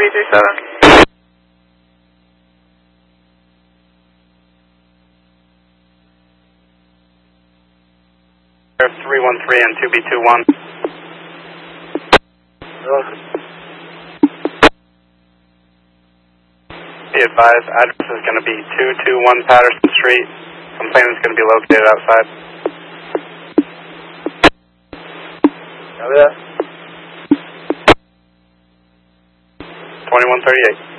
2B37. 313 and 2B21. Be advised, address is going to be 221 Patterson Street. Complainant is going to be located outside. Copy that. 2138.